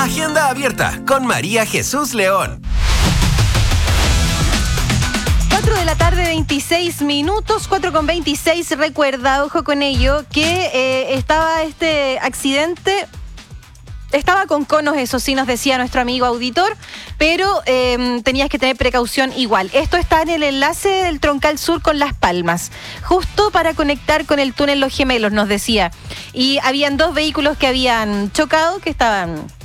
Agenda abierta con María Jesús León. 4 de la tarde, 26 minutos, 4:26. Recuerda, ojo con ello, que estaba este accidente. Estaba con conos, eso sí nos decía nuestro amigo auditor, pero tenías que tener precaución igual. Esto está en el enlace del Troncal Sur con Las Palmas, justo para conectar con el túnel Los Gemelos, nos decía. Y habían dos vehículos que habían chocado, que estaban